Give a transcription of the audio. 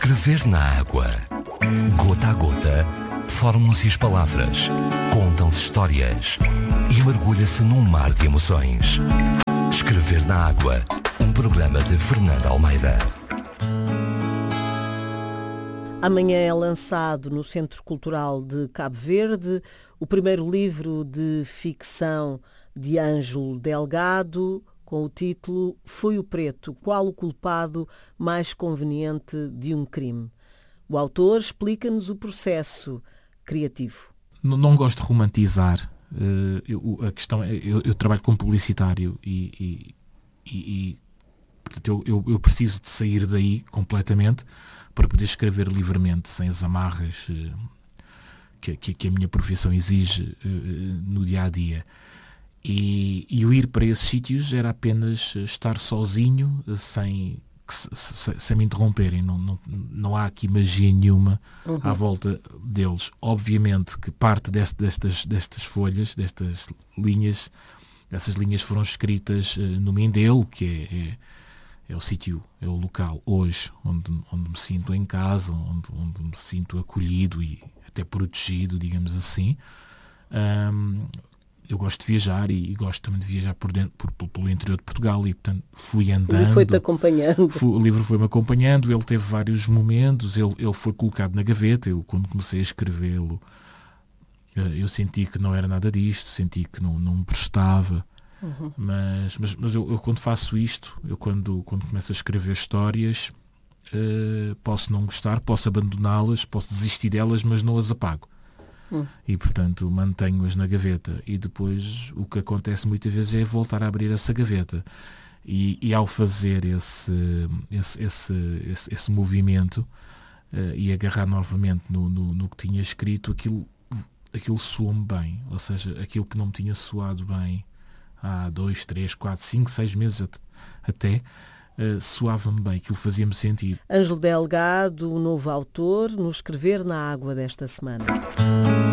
Escrever na água. Gota a gota, formam-se as palavras, contam-se histórias e mergulha-se num mar de emoções. Escrever na água, um programa de Fernanda Almeida. Amanhã é lançado no Centro Cultural de Cabo Verde o primeiro livro de ficção de Ângelo Delgado, com o título Foi o Preto, qual o culpado mais conveniente de um crime? O autor explica-nos o processo criativo. Não gosto de romantizar. A questão é, eu trabalho como publicitário e portanto, eu preciso de sair daí completamente para poder escrever livremente, sem as amarras que a minha profissão exige no dia-a-dia. E o ir para esses sítios era apenas estar sozinho, sem me interromperem. Não há aqui magia nenhuma à volta deles. Obviamente que parte destas folhas, destas linhas, essas linhas foram escritas no Mindelo, que é o sítio, é o local hoje onde me sinto em casa, onde me sinto acolhido e até protegido, digamos assim. Eu gosto de viajar e gosto também de viajar pelo interior de Portugal e, portanto, fui andando. O livro foi-te acompanhando. O livro foi-me acompanhando, ele teve vários momentos, ele foi colocado na gaveta. Eu, quando comecei a escrevê-lo, eu senti que não era nada disto, senti que não me prestava. Mas eu quando faço isto, eu quando começo a escrever histórias, posso não gostar, posso abandoná-las, posso desistir delas, mas não as apago. E, portanto, mantenho-as na gaveta. E depois o que acontece muitas vezes é voltar a abrir essa gaveta. E ao fazer esse movimento e agarrar novamente no que tinha escrito, aquilo soou-me bem. Ou seja, aquilo que não me tinha soado bem há 2, 3, 4, 5, 6 meses até, soava-me bem, aquilo fazia-me sentido. Ângelo Delgado, o novo autor, no Escrever na Água desta semana.